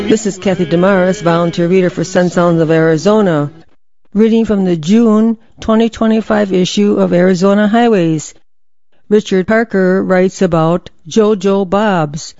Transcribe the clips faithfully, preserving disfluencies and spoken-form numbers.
This is Kathy Damaris, volunteer reader for Sun Sounds of Arizona, reading from the June twenty twenty-five issue of Arizona Highways. Richard Parker writes about JoJo Bob's.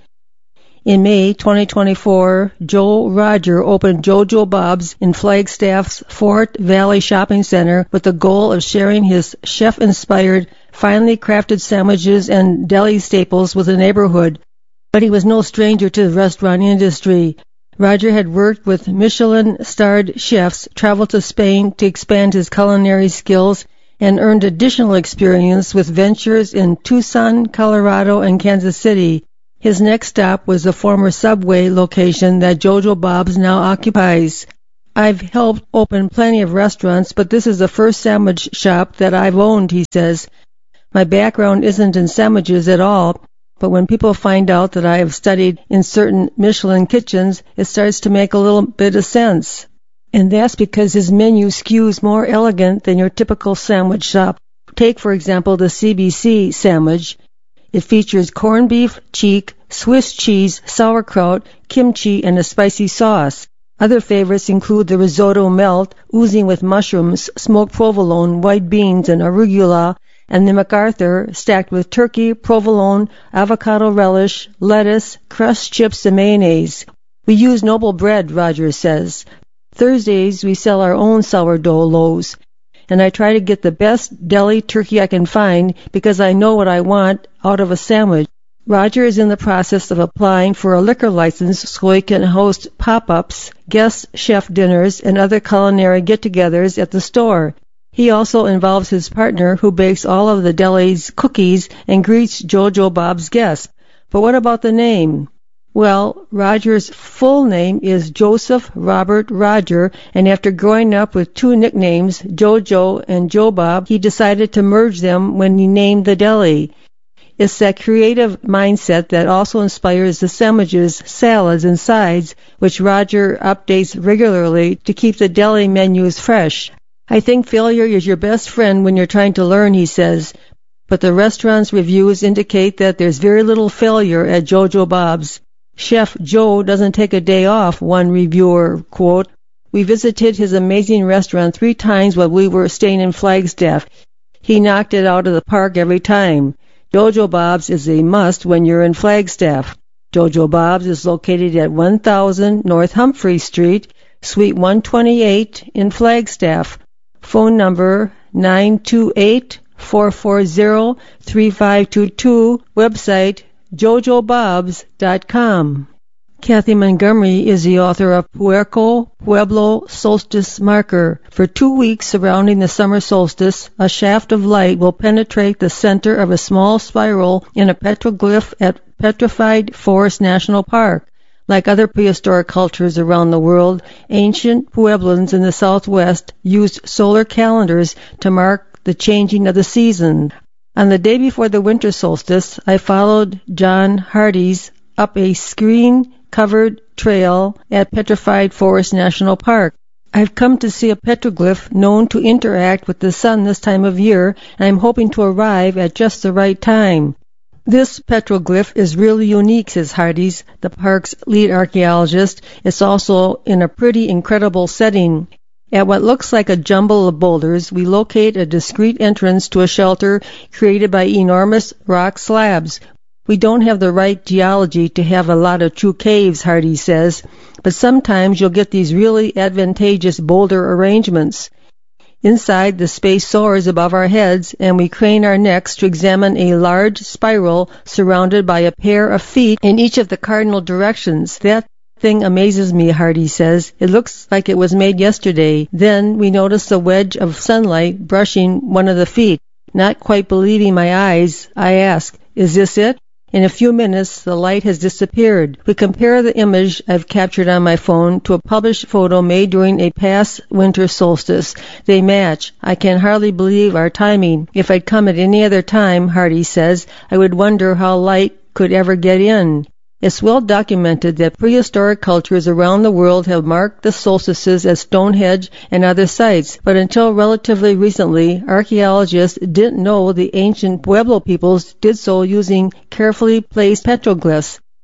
In May twenty twenty-four, Joe Roger opened JoJo Bob's in Flagstaff's Fort Valley Shopping Center with the goal of sharing his chef-inspired, finely crafted sandwiches and deli staples with the neighborhood. But he was no stranger to the restaurant industry. Roger had worked with Michelin-starred chefs, traveled to Spain to expand his culinary skills, and earned additional experience with ventures in Tucson, Colorado, and Kansas City. His next stop was the former Subway location that JoJo Bob's now occupies. I've helped open plenty of restaurants, but this is the first sandwich shop that I've owned, he says. My background isn't in sandwiches at all, but when people find out that I have studied in certain Michelin kitchens, it starts to make a little bit of sense. And that's because his menu skews more elegant than your typical sandwich shop. Take, for example, the C B C sandwich. It features corned beef, cheek, Swiss cheese, sauerkraut, kimchi, and a spicy sauce. Other favorites include the risotto melt, oozing with mushrooms, smoked provolone, white beans, and arugula, and the MacArthur, stacked with turkey, provolone, avocado relish, lettuce, crushed chips, and mayonnaise. We use noble bread, Roger says. Thursdays, we sell our own sourdough loaves, and I try to get the best deli turkey I can find because I know what I want out of a sandwich. Roger is in the process of applying for a liquor license so he can host pop-ups, guest chef dinners, and other culinary get-togethers at the store. He also involves his partner, who bakes all of the deli's cookies and greets JoJo Bob's guests. But what about the name? Well, Roger's full name is Joseph Robert Roger, and after growing up with two nicknames, JoJo and Joe Bob, he decided to merge them when he named the deli. It's that creative mindset that also inspires the sandwiches, salads, and sides, which Roger updates regularly to keep the deli menus fresh. I think failure is your best friend when you're trying to learn, he says, but the restaurant's reviews indicate that there's very little failure at JoJo Bob's. Chef Joe doesn't take a day off, one reviewer, quote, we visited his amazing restaurant three times while we were staying in Flagstaff. He knocked it out of the park every time. JoJo Bob's is a must when you're in Flagstaff. JoJo Bob's is located at one thousand North Humphrey Street, Suite one twenty-eight in Flagstaff. Phone number nine two eight, four four zero, three five two two. Website jojo bobs dot com. Kathy Montgomery is the author of Puerco Pueblo Solstice Marker. For two weeks surrounding the summer solstice, a shaft of light will penetrate the center of a small spiral in a petroglyph at Petrified Forest National Park. Like other prehistoric cultures around the world, ancient Pueblans in the southwest used solar calendars to mark the changing of the season. On the day before the winter solstice, I followed John Hardy's up a screen-covered trail at Petrified Forest National Park. I've come to see a petroglyph known to interact with the sun this time of year, and I'm hoping to arrive at just the right time. This petroglyph is really unique, says Hardy's, the park's lead archaeologist. It's also in a pretty incredible setting. At what looks like a jumble of boulders, we locate a discreet entrance to a shelter created by enormous rock slabs. We don't have the right geology to have a lot of true caves, Hardy says, but sometimes you'll get these really advantageous boulder arrangements. Inside, the space soars above our heads, and we crane our necks to examine a large spiral surrounded by a pair of feet in each of the cardinal directions. That thing amazes me, Hardy says. It looks like it was made yesterday. Then we notice a wedge of sunlight brushing one of the feet. Not quite believing my eyes, I ask, is this it? In a few minutes, the light has disappeared. We compare the image I've captured on my phone to a published photo made during a past winter solstice. They match. I can hardly believe our timing. If I'd come at any other time, Hardy says, I would wonder how light could ever get in. It's well documented that prehistoric cultures around the world have marked the solstices at Stonehenge and other sites, but until relatively recently, archaeologists didn't know the ancient Pueblo peoples did so using carefully placed petroglyphs.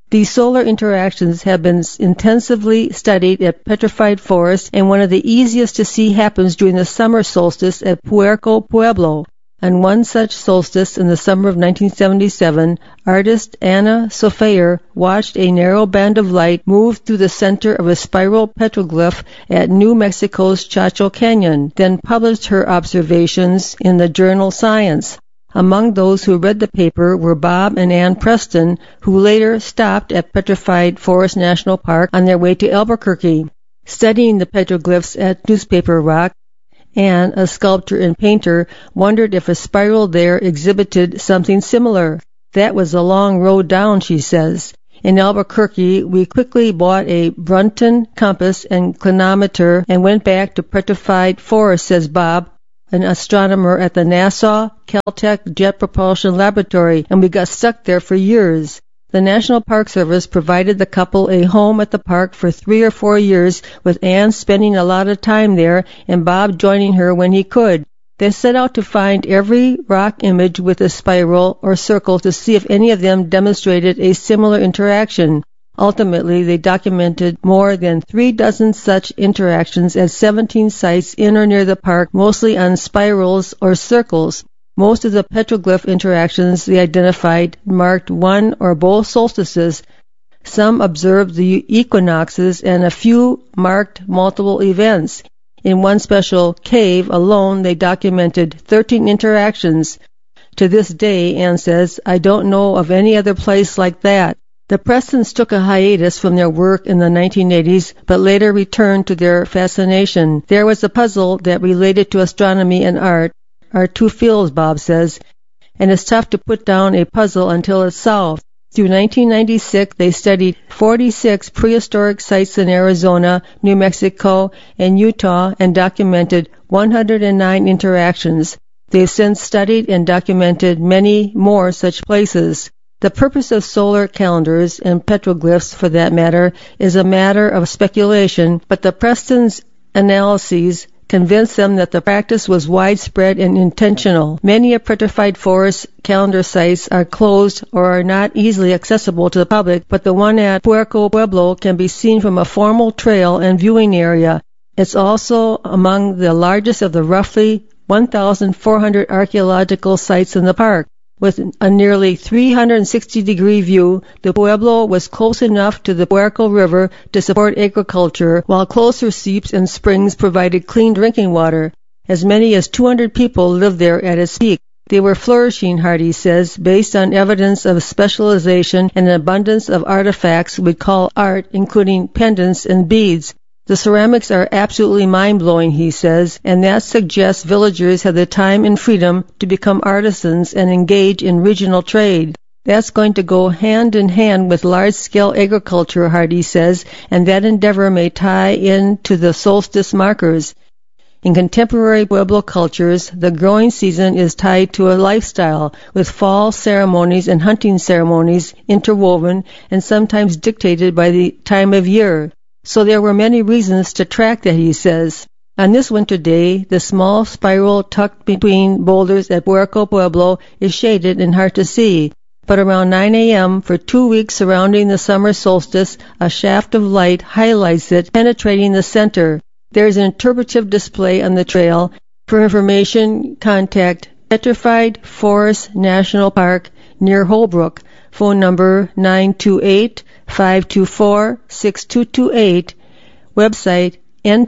These solar interactions have been intensively studied at Petrified Forest, and one of the easiest to see happens during the summer solstice at Puerco Pueblo. On one such solstice in the summer of nineteen seventy-seven, artist Anna Sofayer watched a narrow band of light move through the center of a spiral petroglyph at New Mexico's Chacho Canyon, then published her observations in the journal Science. Among those who read the paper were Bob and Ann Preston, who later stopped at Petrified Forest National Park on their way to Albuquerque. Studying the petroglyphs at Newspaper Rock, Ann, a sculptor and painter, wondered if a spiral there exhibited something similar. That was a long road down, she says. In Albuquerque, we quickly bought a Brunton compass and clinometer and went back to Petrified Forest, says Bob, an astronomer at the NASA Caltech Jet Propulsion Laboratory, and we got stuck there for years. The National Park Service provided the couple a home at the park for three or four years, with Ann spending a lot of time there and Bob joining her when he could. They set out to find every rock image with a spiral or circle to see if any of them demonstrated a similar interaction. Ultimately, they documented more than three dozen such interactions at seventeen sites in or near the park, mostly on spirals or circles. Most of the petroglyph interactions they identified marked one or both solstices. Some observed the equinoxes, and a few marked multiple events. In one special cave alone, they documented thirteen interactions. To this day, Ann says, I don't know of any other place like that. The Prestons took a hiatus from their work in the nineteen eighties, but later returned to their fascination. There was a puzzle that related to astronomy and art, our two fields, Bob says, and it's tough to put down a puzzle until it's solved. Through nineteen ninety-six, they studied forty-six prehistoric sites in Arizona, New Mexico, and Utah and documented one hundred nine interactions. They've since studied and documented many more such places. The purpose of solar calendars, and petroglyphs for that matter, is a matter of speculation, but the Prestons' analyses convinced them that the practice was widespread and intentional. Many of Petrified Forest calendar sites are closed or are not easily accessible to the public, but the one at Puerco Pueblo can be seen from a formal trail and viewing area. It's also among the largest of the roughly one thousand four hundred archaeological sites in the park. With a nearly three hundred sixty degree view, the Pueblo was close enough to the Puerco River to support agriculture, while closer seeps and springs provided clean drinking water. As many as two hundred people lived there at its peak. They were flourishing, Hardy says, based on evidence of specialization and an abundance of artifacts we'd call art, including pendants and beads. The ceramics are absolutely mind-blowing, he says, and that suggests villagers had the time and freedom to become artisans and engage in regional trade. That's going to go hand in hand with large-scale agriculture, Hardy says, and that endeavor may tie in to the solstice markers. In contemporary Pueblo cultures, the growing season is tied to a lifestyle, with fall ceremonies and hunting ceremonies interwoven and sometimes dictated by the time of year. So there were many reasons to track that, he says. On this winter day, the small spiral tucked between boulders at Puerco Pueblo is shaded and hard to see. But around nine a.m. for two weeks surrounding the summer solstice, a shaft of light highlights it, penetrating the center. There is an interpretive display on the trail. For information, contact Petrified Forest National Park near Holbrook. Phone number nine two eight, five two four, six two two eight. Website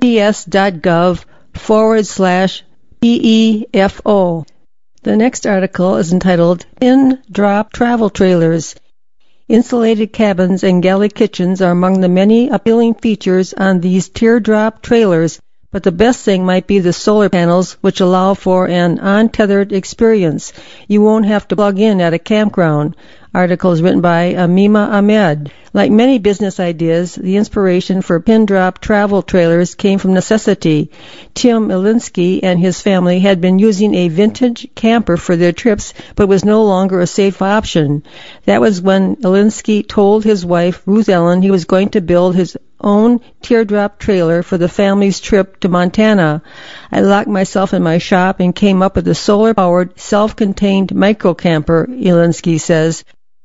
nps.gov forward slash PEFO. The next article is entitled Pin Drop Travel Trailers. Insulated cabins and galley kitchens are among the many appealing features on these teardrop trailers, but the best thing might be the solar panels, which allow for an untethered experience. You won't have to plug in at a campground. Article is written by Amima Ahmed. Like many business ideas, the inspiration for pin drop travel trailers came from necessity. Tim Ilinsky and his family had been using a vintage camper for their trips, but was no longer a safe option. That was when Ilinsky told his wife, Ruth Ellen, he was going to build his own teardrop trailer for the family's trip to Montana. I locked myself in my shop and came up with a solar-powered, self-contained micro-camper, Ilinsky says.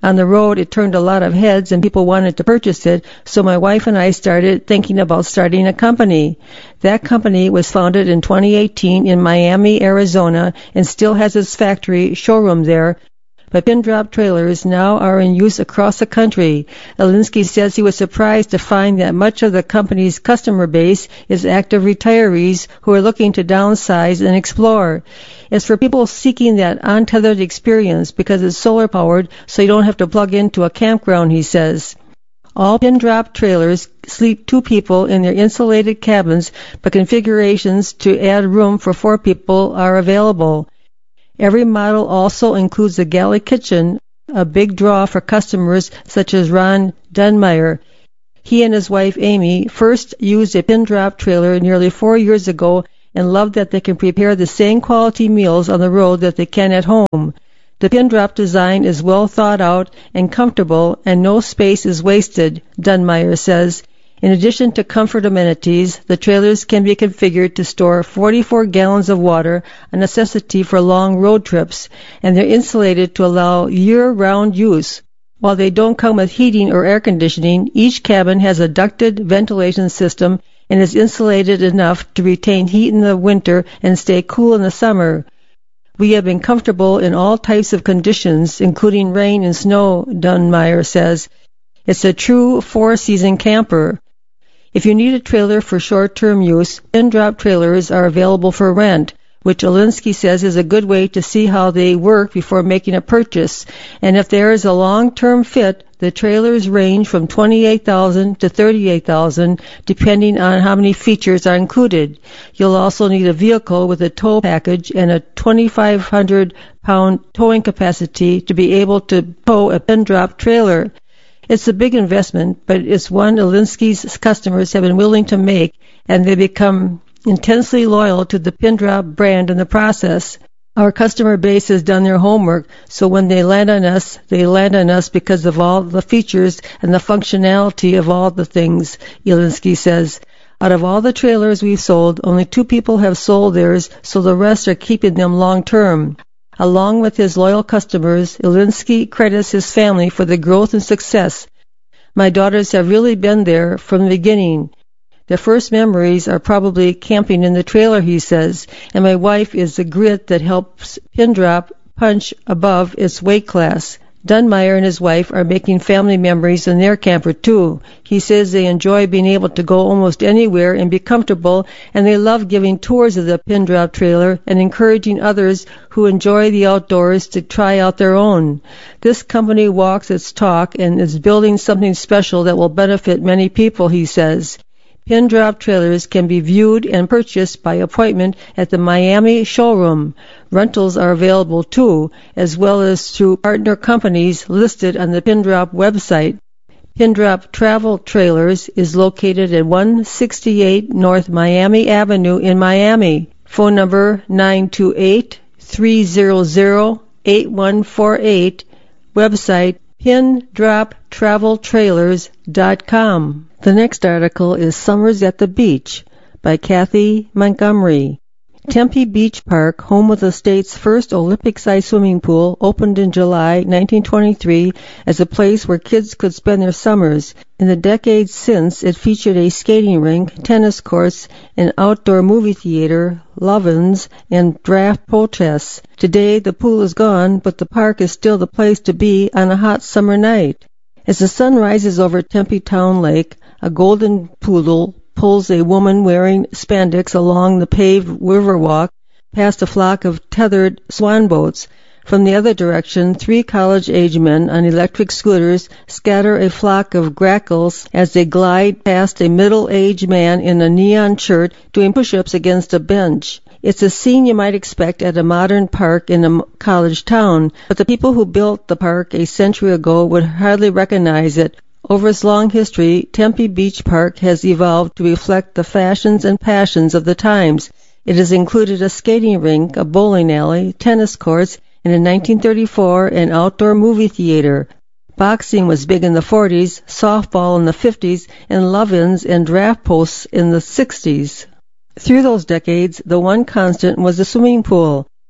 On the road, it turned a lot of heads and people wanted to purchase it, so my wife and I started thinking about starting a company. That company was founded in twenty eighteen in Miami, Arizona, and still has its factory showroom there. But pin-drop trailers now are in use across the country. Alinsky says he was surprised to find that much of the company's customer base is active retirees who are looking to downsize and explore. It's for people seeking that untethered experience because it's solar-powered, so you don't have to plug into a campground, he says. All pin-drop trailers sleep two people in their insulated cabins, but configurations to add room for four people are available. Every model also includes a galley kitchen, a big draw for customers such as Ron Dunmeyer. He and his wife Amy first used a pin-drop trailer nearly four years ago and love that they can prepare the same quality meals on the road that they can at home. The pin-drop design is well thought out and comfortable, and no space is wasted, Dunmeyer says. In addition to comfort amenities, the trailers can be configured to store forty-four gallons of water, a necessity for long road trips, and they're insulated to allow year-round use. While they don't come with heating or air conditioning, each cabin has a ducted ventilation system and is insulated enough to retain heat in the winter and stay cool in the summer. We have been comfortable in all types of conditions, including rain and snow, Dunmeyer says. It's a true four-season camper. If you need a trailer for short-term use, pin-drop trailers are available for rent, which Alinsky says is a good way to see how they work before making a purchase. And if there is a long-term fit, the trailers range from twenty-eight thousand dollars to thirty-eight thousand dollars, depending on how many features are included. You'll also need a vehicle with a tow package and a twenty-five hundred pound towing capacity to be able to tow a pin-drop trailer. It's a big investment, but it's one Alinsky's customers have been willing to make, and they become intensely loyal to the pin-drop brand in the process. Our customer base has done their homework, so when they land on us, they land on us because of all the features and the functionality of all the things, Alinsky says. Out of all the trailers we've sold, only two people have sold theirs, so the rest are keeping them long-term. Along with his loyal customers, Alinsky credits his family for the growth and success. My daughters have really been there from the beginning. Their first memories are probably camping in the trailer, he says, and my wife is the grit that helps pin-drop punch above its weight class. Dunmeyer and his wife are making family memories in their camper too. He says they enjoy being able to go almost anywhere and be comfortable, and they love giving tours of the pin-drop trailer and encouraging others who enjoy the outdoors to try out their own. This company walks its talk and is building something special that will benefit many people, he says. Pin-drop trailers can be viewed and purchased by appointment at the Miami showroom. Rentals are available too, as well as through partner companies listed on the Pin-drop website. Pin-drop Travel Trailers is located at one sixty-eight North Miami Avenue in Miami. Phone number nine two eight, three zero zero, eight one four eight. Website pin drop travel trailers dot com. The next article is Summers at the Beach by Kathy Montgomery. Tempe Beach Park, home of the state's first Olympic-sized swimming pool, opened in July nineteen twenty-three as a place where kids could spend their summers. In the decades since, it featured a skating rink, tennis courts, an outdoor movie theater, Lovins, and draft protests. Today, the pool is gone, but the park is still the place to be on a hot summer night. As the sun rises over Tempe Town Lake, a golden poodle pulls a woman wearing spandex along the paved riverwalk past a flock of tethered swan boats. From the other direction, three college-age men on electric scooters scatter a flock of grackles as they glide past a middle-aged man in a neon shirt doing push-ups against a bench. It's a scene you might expect at a modern park in a college town, but the people who built the park a century ago would hardly recognize it. Over its long history, Tempe Beach Park has evolved to reflect the fashions and passions of the times. It has included a skating rink, a bowling alley, tennis courts, and in nineteen thirty-four, an outdoor movie theater. Boxing was big in the forties, softball in the fifties, and love-ins and draft posts in the sixties. Through those decades, the one constant was the swimming pool.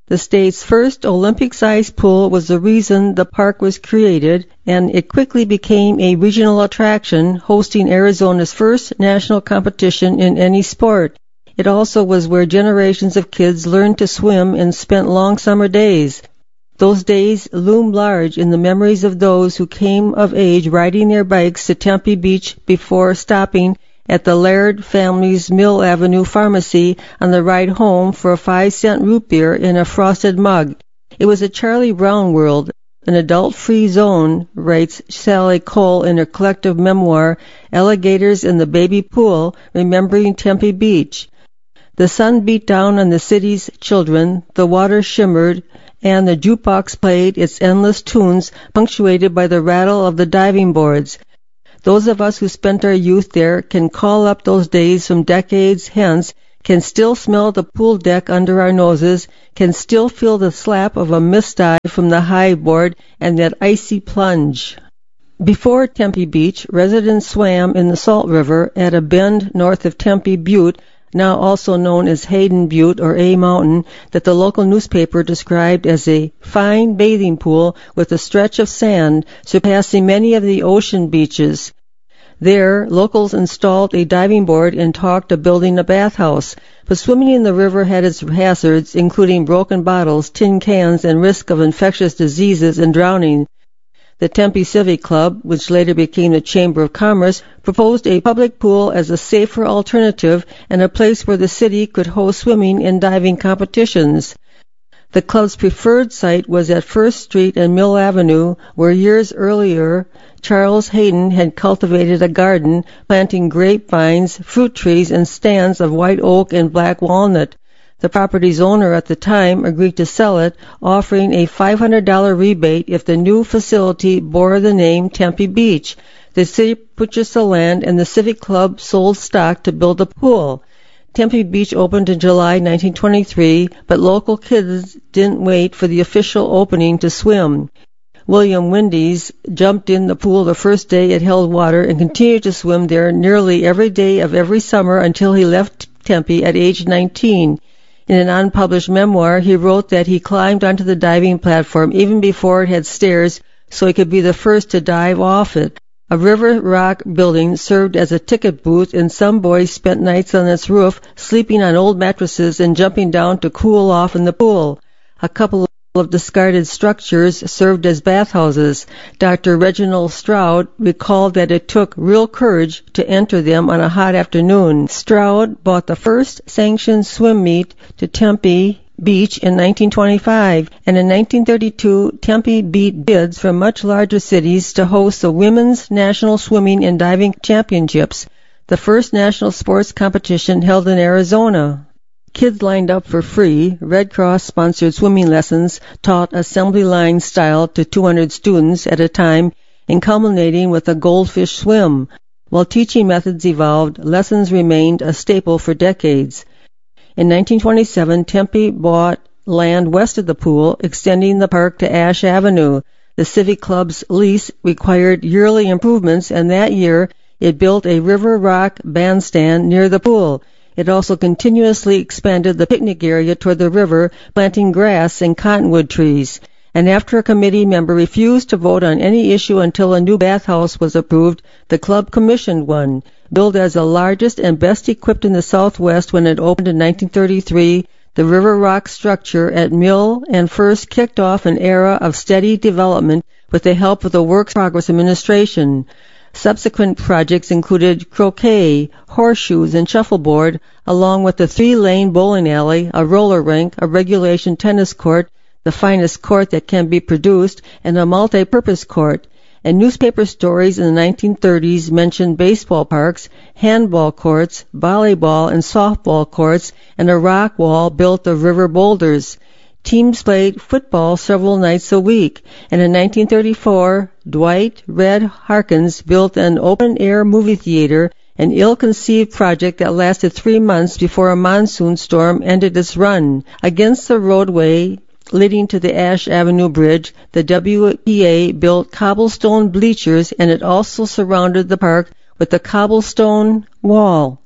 The state's first Olympic-sized pool was the reason the park was created, and it quickly became a regional attraction, hosting Arizona's first national competition in any sport. It also was where generations of kids learned to swim and spent long summer days. Those days loom large in the memories of those who came of age riding their bikes to Tempe Beach before stopping at the Laird family's Mill Avenue pharmacy on the ride home for a five-cent root beer in a frosted mug. It was a Charlie Brown world, an adult-free zone, writes Sally Cole in her collective memoir, Alligators in the Baby Pool, Remembering Tempe Beach. The sun beat down on the city's children, the water shimmered, and the jukebox played its endless tunes, punctuated by the rattle of the diving boards. Those of us who spent our youth there can call up those days from decades hence, can still smell the pool deck under our noses, can still feel the slap of a mist dive from the high board and that icy plunge. Before Tempe Beach, residents swam in the Salt River at a bend north of Tempe Butte, now also known as Hayden Butte or A Mountain, that the local newspaper described as a fine bathing pool with a stretch of sand surpassing many of the ocean beaches. There, locals installed a diving board and talked of building a bathhouse, but swimming in the river had its hazards, including broken bottles, tin cans, and risk of infectious diseases and drowning. The Tempe Civic Club, which later became the Chamber of Commerce, proposed a public pool as a safer alternative and a place where the city could host swimming and diving competitions. The club's preferred site was at First Street and Mill Avenue, where years earlier Charles Hayden had cultivated a garden, planting grapevines, fruit trees, and stands of white oak and black walnut. The property's owner at the time agreed to sell it, offering a five hundred dollars rebate if the new facility bore the name Tempe Beach. The city purchased the land and the Civic Club sold stock to build a pool. Tempe Beach opened in July nineteen twenty-three, but local kids didn't wait for the official opening to swim. William Windies jumped in the pool the first day it held water and continued to swim there nearly every day of every summer until he left Tempe at age nineteen. In an unpublished memoir, he wrote that he climbed onto the diving platform even before it had stairs so he could be the first to dive off it. A River Rock building served as a ticket booth, and some boys spent nights on its roof, sleeping on old mattresses and jumping down to cool off in the pool. A couple of discarded structures served as bathhouses. Doctor Reginald Stroud recalled that it took real courage to enter them on a hot afternoon. Stroud bought the first sanctioned swim meet to Tempe Beach in nineteen twenty-five, and in nineteen thirty-two, Tempe beat bids from much larger cities to host the Women's National Swimming and Diving Championships, the first national sports competition held in Arizona. Kids lined up for free. Red Cross-sponsored swimming lessons taught assembly line style to two hundred students at a time, and culminating with a goldfish swim. While teaching methods evolved, lessons remained a staple for decades. In nineteen twenty-seven, Tempe bought land west of the pool, extending the park to Ash Avenue. The Civic Club's lease required yearly improvements, and that year it built a River Rock bandstand near the pool. It also continuously expanded the picnic area toward the river, planting grass and cottonwood trees. And after a committee member refused to vote on any issue until a new bathhouse was approved, the club commissioned one. Billed as the largest and best equipped in the Southwest when it opened in nineteen thirty-three, the River Rock structure at Mill and First kicked off an era of steady development with the help of the Works Progress Administration. Subsequent projects included croquet, horseshoes, and shuffleboard, along with the three-lane bowling alley, a roller rink, a regulation tennis court, the finest court that can be produced, and a multi-purpose court. And newspaper stories in the nineteen thirties mentioned baseball parks, handball courts, volleyball and softball courts, and a rock wall built of river boulders. Teams played football several nights a week, and in nineteen thirty-four, Dwight Red Harkins built an open-air movie theater, an ill-conceived project that lasted three months before a monsoon storm ended its run. Against the roadway leading to the Ash Avenue Bridge, the W P A built cobblestone bleachers, and it also surrounded the park with a cobblestone wall.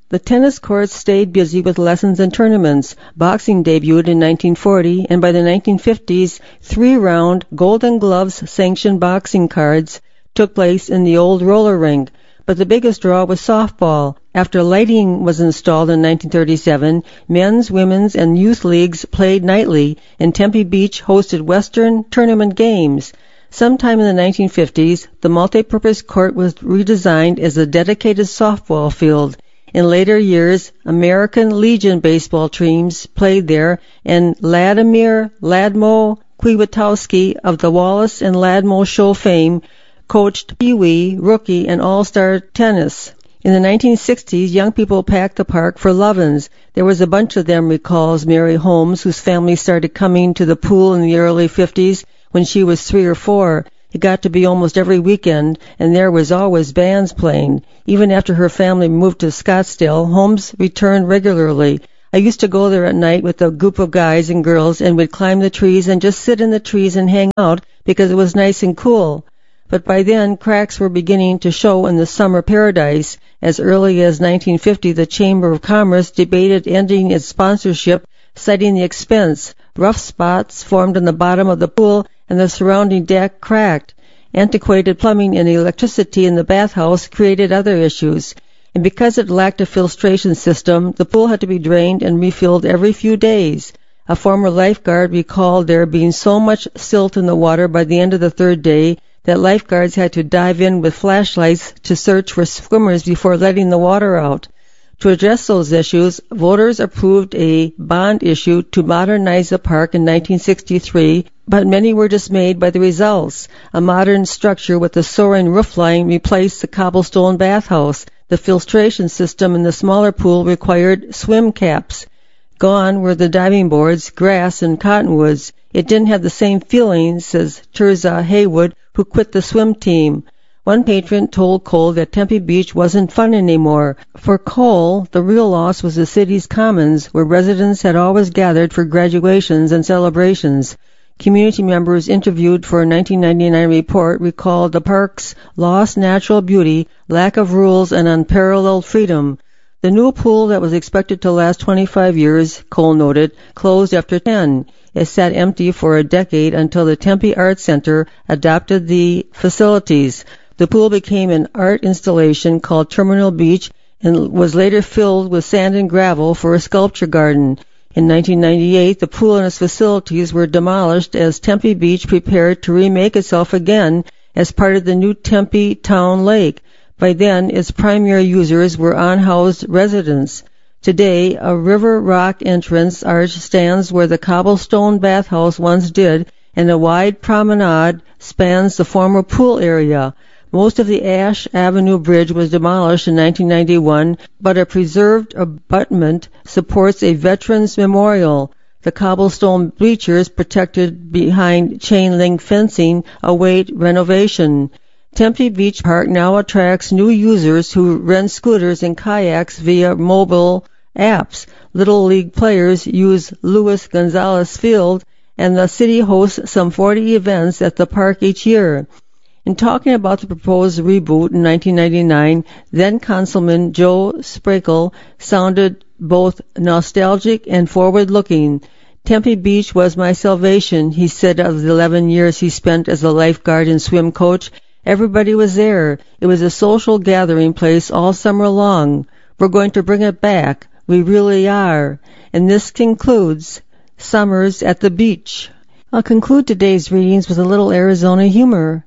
The tennis courts stayed busy with lessons and tournaments. Boxing debuted in nineteen forty, and by the nineteen fifties, three-round Golden Gloves sanctioned boxing cards took place in the old roller rink. But the biggest draw was softball. After lighting was installed in nineteen thirty-seven, men's, women's, and youth leagues played nightly, and Tempe Beach hosted Western tournament games. Sometime in the nineteen fifties, the multi-purpose court was redesigned as a dedicated softball field. In later years, American Legion baseball teams played there, and Vladimir Ladmo Kwiatkowski of the Wallace and Ladmo Show fame coached Pee-wee, rookie, and all-star tennis. In the nineteen sixties, young people packed the park for Lovins. There was a bunch of them, recalls Mary Holmes, whose family started coming to the pool in the early fifties when she was three or four. It got to be almost every weekend, and there was always bands playing. Even after her family moved to Scottsdale, Holmes returned regularly. I used to go there at night with a group of guys and girls, and we'd climb the trees and just sit in the trees and hang out because it was nice and cool. But by then, cracks were beginning to show in the summer paradise. As early as nineteen fifty, the Chamber of Commerce debated ending its sponsorship, citing the expense. Rough spots formed on the bottom of the pool, and the surrounding deck cracked. Antiquated plumbing and electricity in the bathhouse created other issues. And because it lacked a filtration system, the pool had to be drained and refilled every few days. A former lifeguard recalled there being so much silt in the water by the end of the third day that lifeguards had to dive in with flashlights to search for swimmers before letting the water out. To address those issues, voters approved a bond issue to modernize the park in nineteen sixty-three, but many were dismayed by the results. A modern structure with a soaring roofline replaced the cobblestone bathhouse. The filtration system in the smaller pool required swim caps. Gone were the diving boards, grass, and cottonwoods. It didn't have the same feeling, says Terza Haywood, who quit the swim team. One patron told Cole that Tempe Beach wasn't fun anymore. For Cole, the real loss was the city's commons, where residents had always gathered for graduations and celebrations. Community members interviewed for a nineteen ninety-nine report recalled the park's lost natural beauty, lack of rules, and unparalleled freedom. The new pool that was expected to last twenty-five years, Cole noted, closed after ten. It sat empty for a decade until the Tempe Art Center adopted the facilities. The pool became an art installation called Terminal Beach and was later filled with sand and gravel for a sculpture garden. In nineteen ninety-eight, the pool and its facilities were demolished as Tempe Beach prepared to remake itself again as part of the new Tempe Town Lake. By then, its primary users were unhoused residents. Today, a river rock entrance arch stands where the cobblestone bathhouse once did, and a wide promenade spans the former pool area. Most of the Ash Avenue Bridge was demolished in nineteen ninety-one, but a preserved abutment supports a veterans memorial. The cobblestone bleachers protected behind chain-link fencing await renovation. Tempe Beach Park now attracts new users who rent scooters and kayaks via mobile apps. Little League players use Luis Gonzalez Field, and the city hosts some forty events at the park each year. In talking about the proposed reboot in nineteen ninety-nine, then-Councilman Joe Sprakel sounded both nostalgic and forward-looking. Tempe Beach was my salvation, he said of the eleven years he spent as a lifeguard and swim coach. Everybody was there. It was a social gathering place all summer long. We're going to bring it back. We really are. And this concludes Summers at the Beach. I'll conclude today's readings with a little Arizona humor.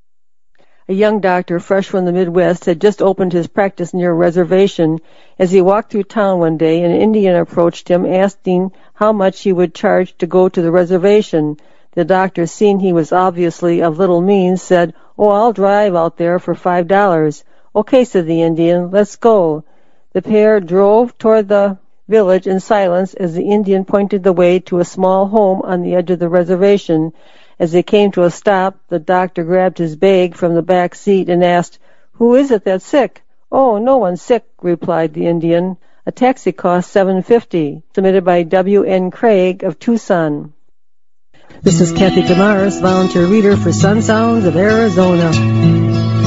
A young doctor, fresh from the Midwest, had just opened his practice near a reservation. As he walked through town one day, an Indian approached him, asking how much he would charge to go to the reservation. The doctor, seeing he was obviously of little means, said, "Oh, I'll drive out there for five dollars." "Okay," said the Indian, "let's go." The pair drove toward the village in silence as the Indian pointed the way to a small home on the edge of the reservation. As they came to a stop, the doctor grabbed his bag from the back seat and asked, "Who is it that's sick?" "Oh, no one's sick," replied the Indian. "A taxi costs seven fifty. Submitted by W N Craig of Tucson. This is Kathy Damaris, volunteer reader for Sun Sounds of Arizona.